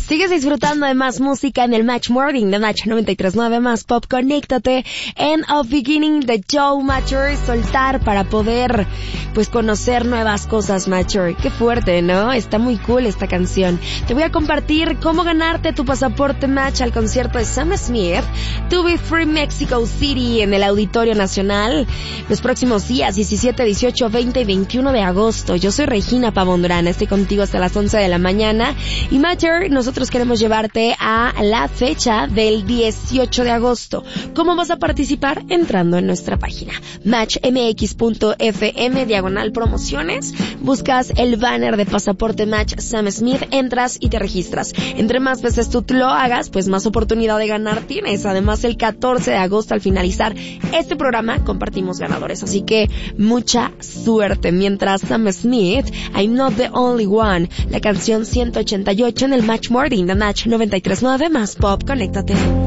Sigues disfrutando de más música en el Match Morning de Match 93.9 más Pop. Conéctate en Of Beginning de Joe Mature, soltar para poder pues conocer nuevas cosas, Mature. Qué fuerte, ¿no? Está muy cool esta canción. Te voy a compartir cómo ganarte tu pasaporte Match al concierto de Sam Smith, To Be Free Mexico City en el Auditorio Nacional los próximos días 17, 18, 20 y 21 de agosto. Yo soy Regina Pavón Durán, estoy contigo hasta las 11 de la mañana y Mature, nosotros queremos llevarte a la fecha del 18 de agosto. ¿Cómo vas a participar? Entrando en nuestra página matchmx.fm/promociones, buscas el banner de pasaporte Match Sam Smith, entras y te registras. Entre más veces tú lo hagas, pues más oportunidad de ganar tienes. Además, el 14 de agosto al finalizar este programa compartimos ganadores, así que mucha suerte. Mientras Sam Smith, I'm Not the Only One, la canción 188 en el Match Morning de Match 93.9 más Pop. Conéctate.